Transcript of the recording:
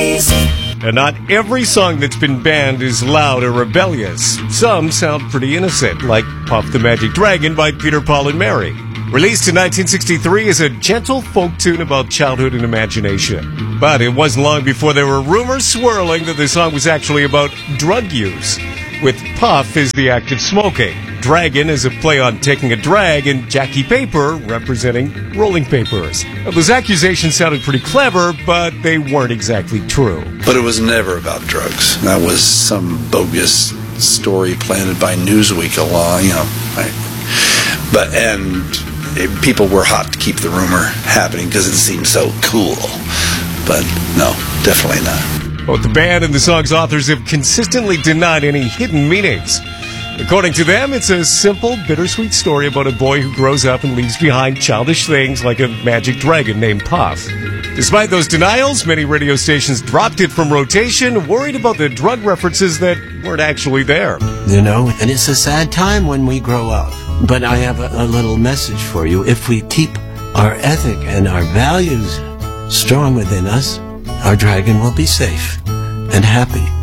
oldies. And not every song that's been banned is loud or rebellious. Some sound pretty innocent, like Puff the Magic Dragon by Peter, Paul, and Mary. Released in 1963 as a gentle folk tune about childhood and imagination. But it wasn't long before there were rumors swirling that the song was actually about drug use, with Puff as the act of smoking, Dragon as a play on taking a drag, and Jackie Paper representing rolling papers. Now, those accusations sounded pretty clever, but they weren't exactly true. But it was never about drugs. That was some bogus story planted by Newsweek along, people were hot to keep the rumor happening because it seemed so cool. But no, definitely not. Both the band and the song's authors have consistently denied any hidden meanings. According to them, it's a simple, bittersweet story about a boy who grows up and leaves behind childish things like a magic dragon named Puff. Despite those denials, many radio stations dropped it from rotation, worried about the drug references that weren't actually there. And it's a sad time when we grow up. But I have a little message for you. If we keep our ethic and our values strong within us, our dragon will be safe and happy.